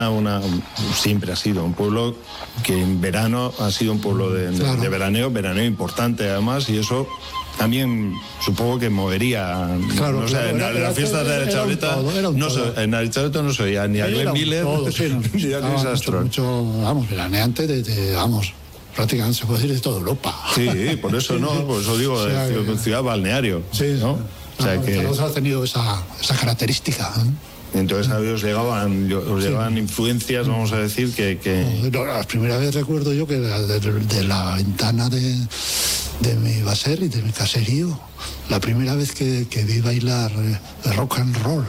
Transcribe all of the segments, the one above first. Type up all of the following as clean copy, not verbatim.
siempre ha sido un pueblo que en verano ha sido un pueblo de veraneo importante además, y eso también supongo que movería. Claro, no sé, en las fiestas de Aretxabaleta en Aretxabaleta no se oía ni a Glenn Miller ni a Louis Armstrong. Mucho, veraneante vamos, prácticamente se puede decir de toda Europa. Sí, por eso digo, o sea, ciudad balneario. Sí, ¿no? O sea que ha tenido esa característica. Entonces a os llegaban influencias, vamos a decir, que... No, la primera vez recuerdo yo que de la ventana de mi baser y de mi caserío, la primera vez que vi bailar rock and roll.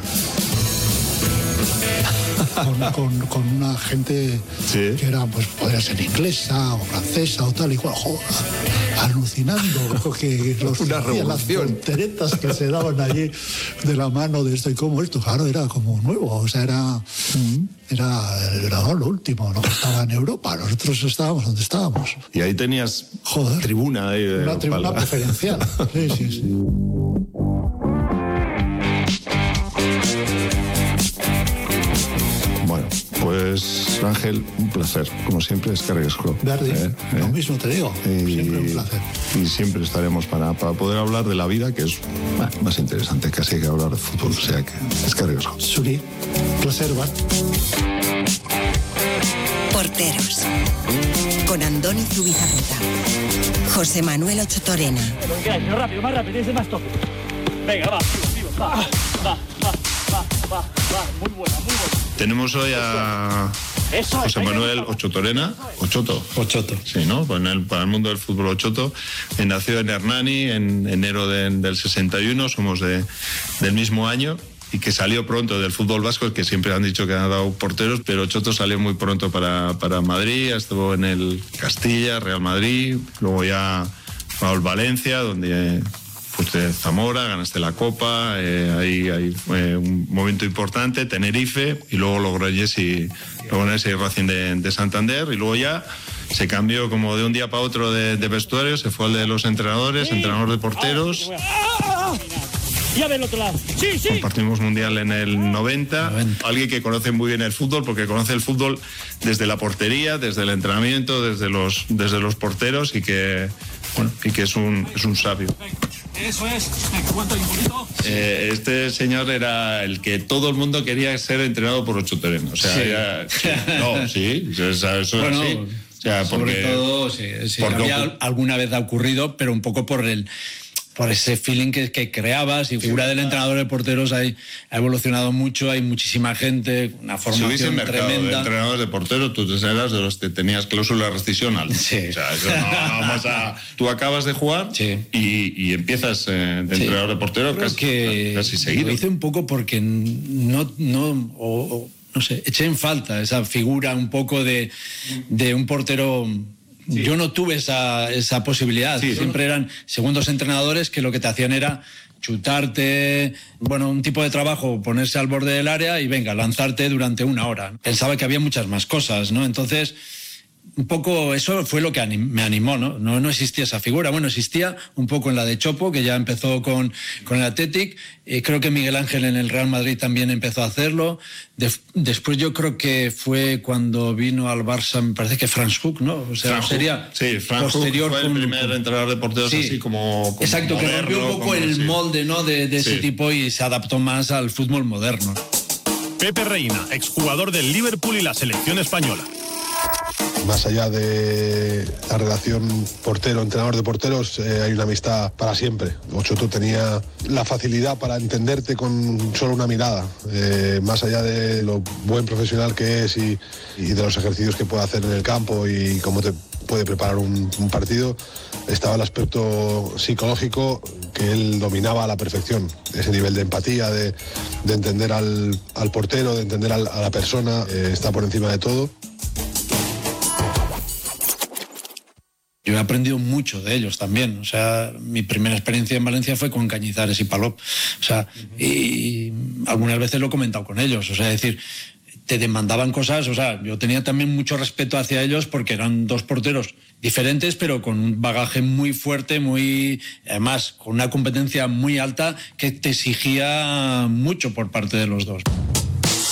Con una gente que era, pues podría ser inglesa o francesa o tal y cual, alucinando que las fronteretas que se daban allí de la mano de esto y como esto, claro, era como nuevo, o sea, era lo último, no estaba en Europa, nosotros estábamos donde estábamos. Y ahí tenías tribuna ahí una tribuna preferencial. Sí. Pues Ángel, un placer, como siempre, eskerrik Verdi, lo mismo te digo, siempre un placer. Y siempre estaremos para poder hablar de la vida, que es más interesante casi que hablar de fútbol, o sea que eskerrik asko. Suri, placer, va. Porteros, con Andoni Zubizarreta, José Manuel Ochotorena. Rápido, más rápido, ese más toque. Venga, va, muy buena. Tenemos hoy a José Manuel Ochotorena. Ochoto. Sí, ¿no? Para el mundo del fútbol Ochoto. Nació en Hernani en enero del 61, somos del mismo año, y que salió pronto del fútbol vasco, que siempre han dicho que han dado porteros, pero Ochoto salió muy pronto para Madrid, estuvo en el Castilla, Real Madrid, luego ya fue al Valencia, donde... fuiste Zamora, ganaste la Copa, ahí fue un momento importante, Tenerife, y luego Logroñés y Racing de Santander, y luego ya se cambió como de un día para otro de vestuario, se fue al de los entrenadores, entrenador de porteros. Y a ver el otro lado. Sí. Compartimos mundial en el 90. Alguien que conoce muy bien el fútbol, porque conoce el fútbol desde la portería, desde el entrenamiento, desde los porteros, y que es un sabio. Eso es. ¿Cuánto hay un poquito? Este señor era el que todo el mundo quería ser entrenado por Ochotorena. O sea, eso es bueno, así. O sea, sobre todo, había alguna vez ha ocurrido, pero un poco por ese feeling que creabas, y figura del entrenador de porteros ha evolucionado mucho, hay muchísima gente, una formación tremenda. De entrenadores de porteros, tú eras de los que tenías cláusula de rescisión alta. Sí. O sea, eso tú acabas de jugar y empiezas de entrenador de portero casi seguido. Lo hice un poco porque no sé, eché en falta esa figura un poco de un portero. Sí. Yo no tuve esa posibilidad. Siempre eran segundos entrenadores que lo que te hacían era chutarte, un tipo de trabajo, ponerse al borde del área y venga, lanzarte durante una hora. Pensaba que había muchas más cosas, ¿no? Entonces, un poco eso fue lo que me animó, ¿no? No existía esa figura. Bueno, existía un poco en la de Chopo, que ya empezó con el Athletic. Creo que Miguel Ángel en el Real Madrid también empezó a hacerlo. Después yo creo que fue cuando vino al Barça, me parece que Franz Hook, ¿no? O sea, sería Franz posterior. Hook fue el primer entrenador de porteros así como exacto, moderno, que rompió un poco el molde, ¿no? de ese tipo, y se adaptó más al fútbol moderno. Pepe Reina, exjugador del Liverpool y la selección española. Más allá de la relación portero-entrenador de porteros, hay una amistad para siempre. Ochoto tenía la facilidad para entenderte con solo una mirada. Más allá de lo buen profesional que es y de los ejercicios que puede hacer en el campo y cómo te puede preparar un partido, estaba el aspecto psicológico que él dominaba a la perfección. Ese nivel de empatía, de entender al portero, de entender a la persona, está por encima de todo. Yo he aprendido mucho de ellos también. O sea, mi primera experiencia en Valencia fue con Cañizares y Palop. O sea, y algunas veces lo he comentado con ellos. O sea, es decir, te demandaban cosas. O sea, yo tenía también mucho respeto hacia ellos porque eran dos porteros diferentes, pero con un bagaje muy fuerte, además, con una competencia muy alta que te exigía mucho por parte de los dos.